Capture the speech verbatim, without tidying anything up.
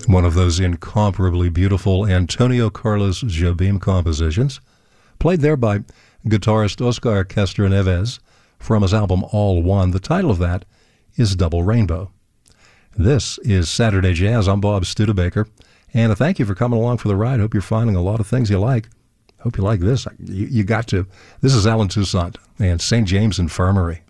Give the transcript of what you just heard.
One of those incomparably beautiful Antonio Carlos Jobim compositions, played there by guitarist Oscar Castor Neves from his album All One. The title of that is Double Rainbow. This is Saturday Jazz. I'm Bob Studebaker, and I thank you for coming along for the ride. Hope you're finding a lot of things you like. Hope you like this. You, you got to. This is Alan Toussaint and Saint James Infirmary.